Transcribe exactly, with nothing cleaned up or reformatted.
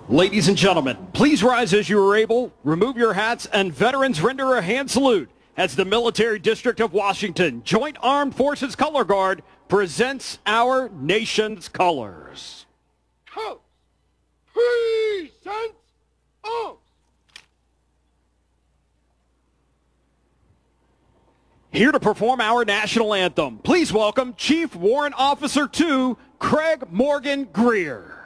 Ladies and gentlemen, please rise as you are able, remove your hats, and veterans render a hand salute as the Military District of Washington Joint Armed Forces Color Guard presents our nation's colors. Coast, present arms. Here to perform our national anthem, please welcome Chief Warrant Officer two, Craig Morgan Greer.